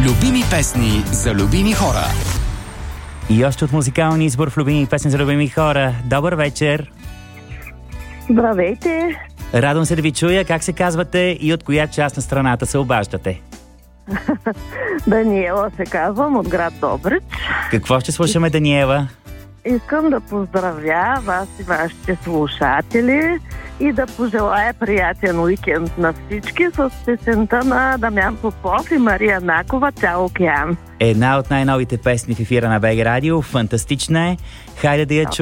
Любими песни за любими хора. И още от музикалния избор в любими песни за любими хора. Добър вечер! Здравейте! Радвам се да ви чуя. Как се казвате и от коя част на страната се обаждате? Даниела се казвам, от град Добрич. Какво ще слушаме, Даниела? Искам да поздравя вас и вашите слушатели и да пожелая приятен уикенд на всички с песента на Дамян Попов и Мария Накова «Цял океан». Една от най-новите песни в ефира на БГ Радио. Фантастична е. Хайде да я чуем.